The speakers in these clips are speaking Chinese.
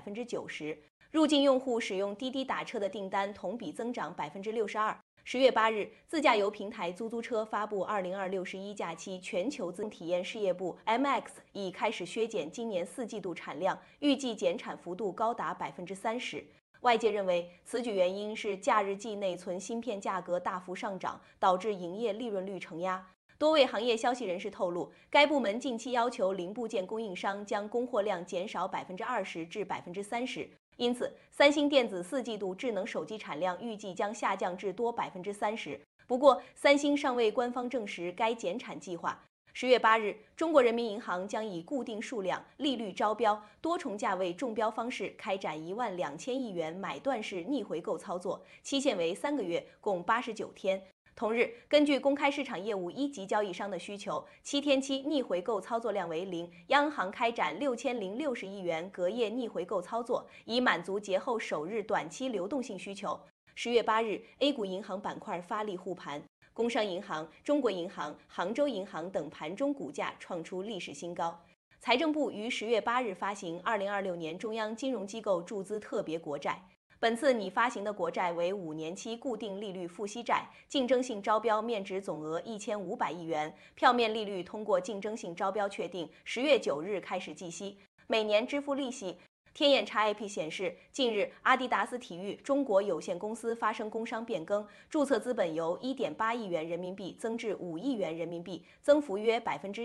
90%，入境用户使用滴滴打车的订单同比增长62%。10月8日，自驾游平台出租车发布2026-11假期全球自动体验事业部 MX 已开始削减今年4季度产量，预计减产幅度高达30%。外界认为，此举原因是假日季内存芯片价格大幅上涨，导致营业利润率承压。多位行业消息人士透露，该部门近期要求零部件供应商将供货量减少20%至30%。因此，三星电子4季度智能手机产量预计将下降至多30%。不过，三星尚未官方证实该减产计划。10月8日，中国人民银行将以固定数量、利率招标、多重价位中标方式开展12000亿元买断式逆回购操作，期限为3个月，共89天。同日，根据公开市场业务一级交易商的需求，7天期逆回购操作量为0，央行开展6060亿元隔夜逆回购操作，以满足节后首日短期流动性需求。10月8日 ，A 股银行板块发力护盘，工商银行、中国银行、杭州银行等盘中股价创出历史新高。财政部于10月8日发行2026年中央金融机构注资特别国债。本次拟发行的国债为5年期固定利率付息债，竞争性招标面值总额1500亿元，票面利率通过竞争性招标确定，10月9日开始计息，每年支付利息。天眼查 IP 显示，近日阿迪达斯体育中国有限公司发生工商变更，注册资本由1.8亿元人民币增至5亿元人民币，增幅约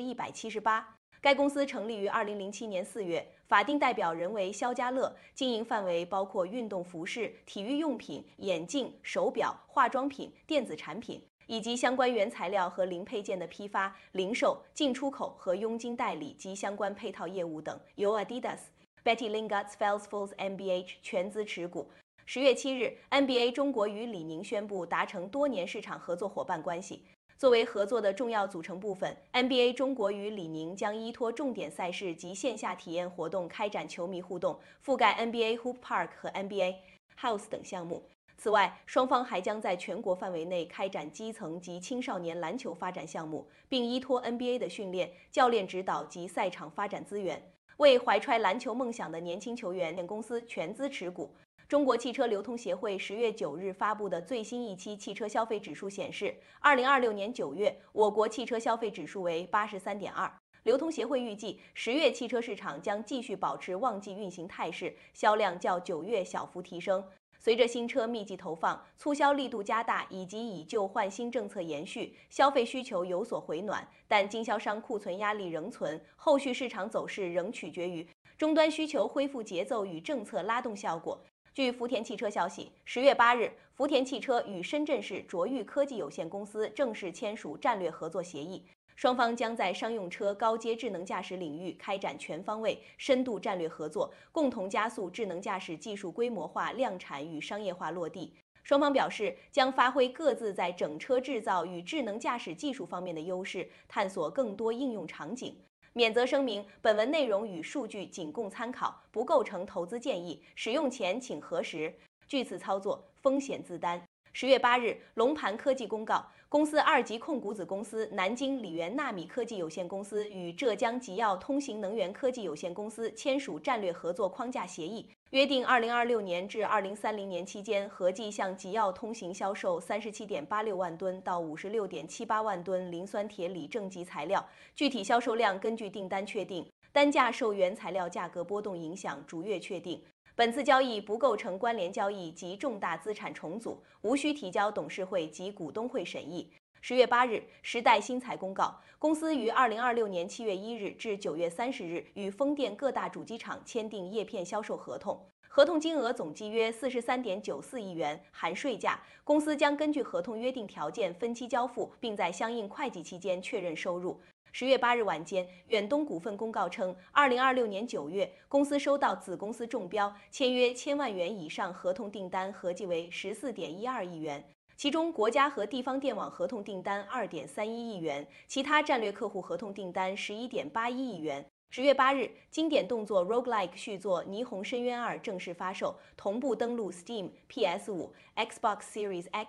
178%。该公司成立于2007年4月，法定代表人为肖家乐，经营范围包括运动服饰、体育用品、眼镜、手表、化妆品、电子产品，以及相关原材料和零配件的批发、零售、进出口和佣金代理及相关配套业务等，由 Adidas、Betty Lingard、Felsfors MBH 全资持股。10月7日 ，NBA 中国与李宁宣布达成多年市场合作伙伴关系。作为合作的重要组成部分 ，NBA 中国与李宁将依托重点赛事及线下体验活动开展球迷互动，覆盖 NBA Hoop Park 和 NBA House 等项目。此外，双方还将在全国范围内开展基层及青少年篮球发展项目，并依托 NBA 的训练、教练指导及赛场发展资源，为怀揣篮球梦想的年轻球员公司全资持股。中国汽车流通协会10月9日发布的最新一期汽车消费指数显示，2026年9月，我国汽车消费指数为83.2。流通协会预计，10月汽车市场将继续保持旺季运行态势，销量较9月小幅提升。随着新车密集投放、促销力度加大以及以旧换新政策延续，消费需求有所回暖，但经销商库存压力仍存，后续市场走势仍取决于终端需求恢复节奏与政策拉动效果。据福田汽车消息，10月8日，福田汽车与深圳市卓越科技有限公司正式签署战略合作协议，双方将在商用车高阶智能驾驶领域开展全方位、深度战略合作，共同加速智能驾驶技术规模化量产与商业化落地。双方表示，将发挥各自在整车制造与智能驾驶技术方面的优势，探索更多应用场景。免责声明：本文内容与数据仅供参考，不构成投资建议，使用前请核实。据此操作，风险自担。10月8日，龙盘科技公告，公司2级控股子公司南京理源纳米科技有限公司与浙江吉耀通行能源科技有限公司签署战略合作框架协议，约定2026年至2030年期间，合计向吉耀通行销售37.86万吨到56.78万吨磷酸铁锂正极材料，具体销售量根据订单确定，单价受原材料价格波动影响，逐月确定。本次交易不构成关联交易及重大资产重组，无需提交董事会及股东会审议。10月8日，时代新材公告，公司于2026年7月1日至9月30日与风电各大主机厂签订叶片销售合同，合同金额总计约43.94亿元，含税价。公司将根据合同约定条件分期交付，并在相应会计期间确认收入。10月8日晚间，远东股份公告称，2026年9月，公司收到子公司中标，签约1000万元以上合同订单合计为14.12亿元，其中国家和地方电网合同订单2.31亿元，其他战略客户合同订单11.81亿元。10月8日，经典动作 Roguelike 续作《霓虹深渊2》正式发售，同步登陆 Steam、PS5、Xbox Series X